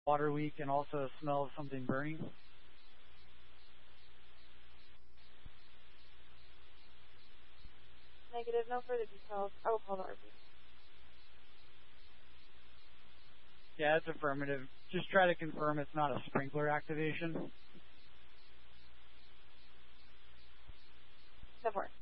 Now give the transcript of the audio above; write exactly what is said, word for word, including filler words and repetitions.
water leak and also a smell of something burning. Negative, no further details. I will call the R V. Yeah, it's affirmative. Just try to confirm it's not a sprinkler activation. ten four.